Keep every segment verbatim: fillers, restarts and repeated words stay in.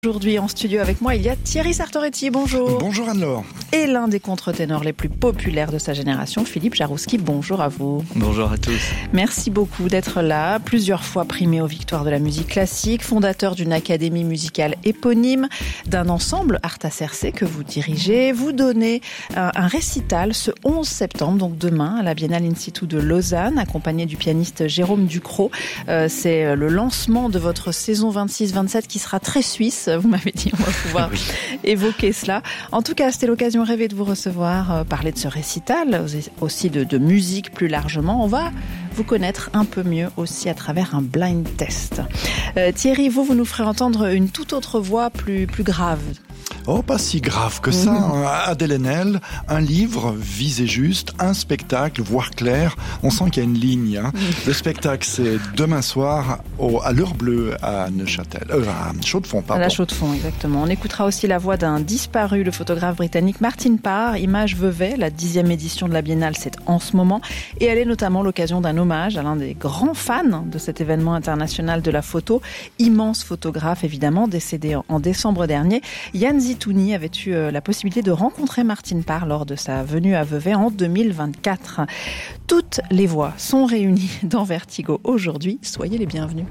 Aujourd'hui en studio avec moi, il y a Thierry Sartoretti, bonjour. Bonjour Anne-Laure. Et l'un des contre-ténors les plus populaires de sa génération, Philippe Jarouski, bonjour à vous. Bonjour à tous. Merci beaucoup d'être là, plusieurs fois primé aux victoires de la musique classique, fondateur d'une académie musicale éponyme, d'un ensemble Arta Circe que vous dirigez. Vous donnez un, un récital ce onze septembre, donc demain, à la Biennale In Situ de Lausanne, accompagné du pianiste Jérôme Ducrot. Euh, c'est le lancement de votre saison vingt-six vingt-sept qui sera très suisse. Vous m'avez dit, on va pouvoir oui. évoquer cela. En tout cas, c'était l'occasion rêvée de vous recevoir, euh, parler de ce récital, aussi de, de musique plus largement. On va vous connaître un peu mieux aussi à travers un blind test. Euh, Thierry, vous, vous nous ferez entendre une toute autre voix plus, plus grave. Oh, pas si grave que ça. Mmh. Adèle Haenel, un livre, visé juste, un spectacle, voire clair. On sent qu'il y a une ligne. Hein. Mmh. Le spectacle, c'est demain soir au, à l'heure bleue à Neuchâtel. Euh, à Chaux-de-Fonds, pardon. À la Chaux-de-Fonds, exactement. On écoutera aussi la voix d'un disparu, le photographe britannique Martin Parr. Image Vevey, la dixième édition de la Biennale, c'est en ce moment. Et elle est notamment l'occasion d'un hommage à l'un des grands fans de cet événement international de la photo. Immense photographe, évidemment, décédé en décembre dernier. Yann Zitouni avait eu la possibilité de rencontrer Martin Parr lors de sa venue à Vevey en deux mille vingt-quatre. Toutes les voix sont réunies dans Vertigo aujourd'hui. Soyez les bienvenus.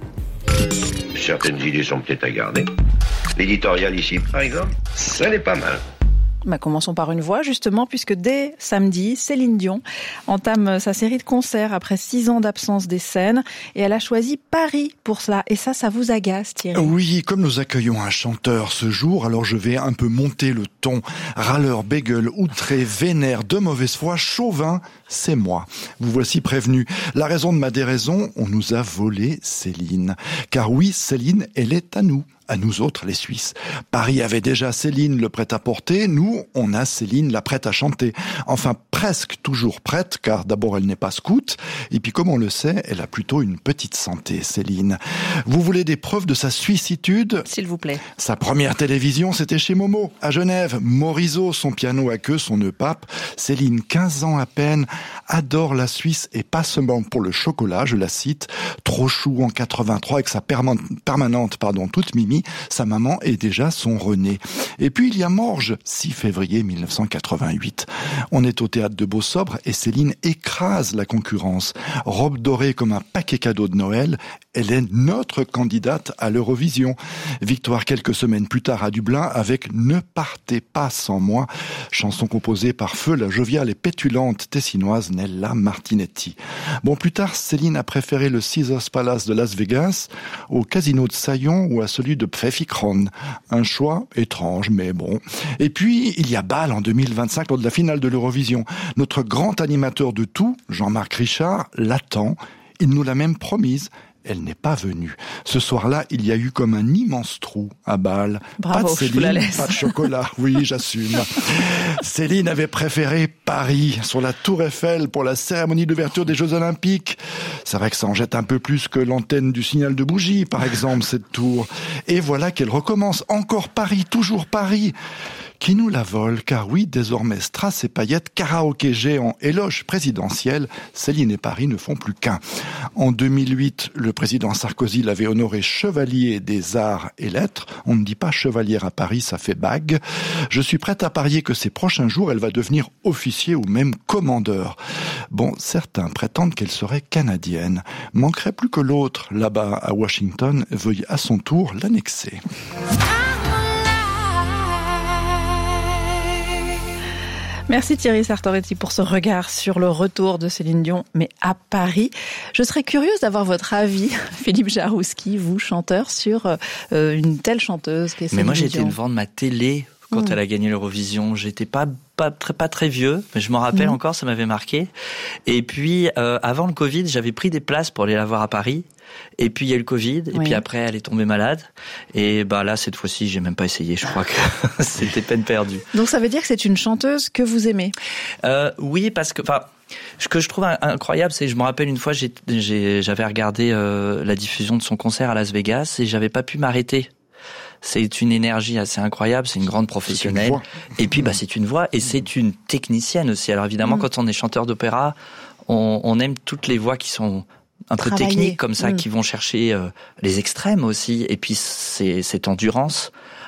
Certaines idées sont peut-être à garder. L'éditorial ici, par exemple, ça n'est pas mal. Bah, commençons par une voix, justement, puisque dès samedi, Céline Dion entame sa série de concerts après six ans d'absence des scènes, et elle a choisi Paris pour cela. Et ça, ça vous agace, Thierry? Oui, comme nous accueillons un chanteur ce jour, alors je vais un peu monter le ton. Râleur, bégueule, outré, vénère, de mauvaise foi, chauvin, c'est moi. Vous voici prévenu. La raison de ma déraison, on nous a volé Céline. Car oui, Céline, elle est à nous. À nous autres, les Suisses. Paris avait déjà Céline le prêt-à-porter, nous, on a Céline la prête à chanter. Enfin, presque toujours prête, car d'abord elle n'est pas scout, et puis comme on le sait, elle a plutôt une petite santé, Céline. Vous voulez des preuves de sa suissitude ? S'il vous plaît. Sa première télévision, c'était chez Momo, à Genève. Morisot, son piano à queue, son nœud pape. Céline, quinze ans à peine, adore la Suisse, et pas seulement pour le chocolat, je la cite, trop chou en quatre-vingt-trois, avec sa perma- permanente, pardon, toute mimi. Sa maman est déjà son René. Et puis il y a Morges, six février mille neuf cent quatre-vingt-huit. On est au théâtre de Beau-Sobre et Céline écrase la concurrence. Robe dorée comme un paquet cadeau de Noël, elle est notre candidate à l'Eurovision. Victoire quelques semaines plus tard à Dublin avec Ne partez pas sans moi, chanson composée par feu la joviale et pétulante tessinoise Nella Martinetti. Bon, plus tard, Céline a préféré le Caesars Palace de Las Vegas au Casino de Saillon ou à celui de Pfeffikron. Un choix étrange, mais bon. Et puis, il y a Bâle en deux mille vingt-cinq lors de la finale de l'Eurovision. Notre grand animateur de tout, Jean-Marc Richard, l'attend. Il nous l'a même promise. Elle n'est pas venue. Ce soir-là, il y a eu comme un immense trou à Bâle. Bravo, pas de Céline, je vous la laisse. Pas de chocolat. Oui, j'assume. Céline avait préféré Paris, sur la Tour Eiffel, pour la cérémonie d'ouverture des Jeux Olympiques. C'est vrai que ça en jette un peu plus que l'antenne du signal de bougie, par exemple, cette tour. Et voilà qu'elle recommence. Encore Paris, toujours Paris. Qui nous la vole, car oui, désormais strass et paillettes, karaoké géant, éloge présidentiel, Céline et Paris ne font plus qu'un. En deux mille huit, le président Sarkozy l'avait honoré chevalier des arts et lettres. On ne dit pas chevalière à Paris, ça fait bague. Je suis prête à parier que ces prochains jours, elle va devenir officier ou même commandeur. Bon, certains prétendent qu'elle serait canadienne. Manquerait plus que l'autre, là-bas à Washington, veuille à son tour l'annexer. Merci Thierry Sartoretti pour ce regard sur le retour de Céline Dion, mais à Paris. Je serais curieuse d'avoir votre avis, Philippe Jarouski, vous, chanteur, sur euh, une telle chanteuse qu'est Céline Dion. Mais moi, j'étais devant de ma télé quand mmh. elle a gagné l'Eurovision. J'étais pas pas très pas très vieux, mais je m'en rappelle mmh. encore, ça m'avait marqué. Et puis euh, avant le Covid, j'avais pris des places pour aller la voir à Paris. Et puis il y a eu le Covid, et oui. puis après elle est tombée malade. Et bah là cette fois-ci, j'ai même pas essayé. Je crois que c'était peine perdue. Donc ça veut dire que c'est une chanteuse que vous aimez? euh, Oui, parce que enfin. Ce que je trouve incroyable, c'est que je me rappelle une fois, j'ai, j'ai, j'avais regardé euh, la diffusion de son concert à Las Vegas et j'avais pas pu m'arrêter. C'est une énergie assez incroyable, c'est une grande professionnelle. Et puis, bah, c'est une voix et c'est une technicienne aussi. Alors évidemment, mmh. quand on est chanteur d'opéra, on, on aime toutes les voix qui sont un peu Travailler. techniques comme ça, mmh. qui vont chercher euh, les extrêmes aussi. Et puis, c'est cette endurance.